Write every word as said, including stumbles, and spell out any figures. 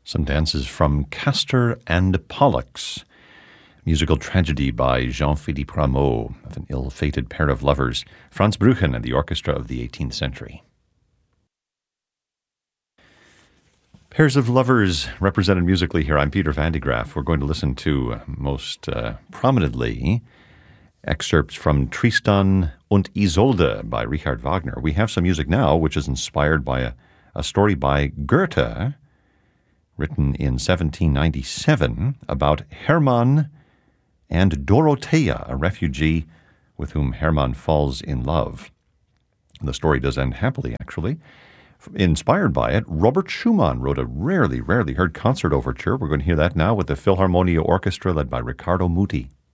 Some dances from Castor and Pollux, musical tragedy by Jean-Philippe Rameau of an ill-fated pair of lovers, Franz Brüchen and the orchestra of the eighteenth century. Pairs of lovers represented musically here. I'm Peter Van de Graaff. We're going to listen to, most uh, prominently, excerpts from Tristan und Isolde by Richard Wagner. We have some music now which is inspired by a, a story by Goethe, written in seventeen ninety-seven, about Hermann and Dorothea, a refugee with whom Hermann falls in love. The story does end happily, actually. Inspired by it, Robert Schumann wrote a rarely, rarely heard concert overture. We're going to hear that now with the Philharmonia Orchestra led by Riccardo Muti.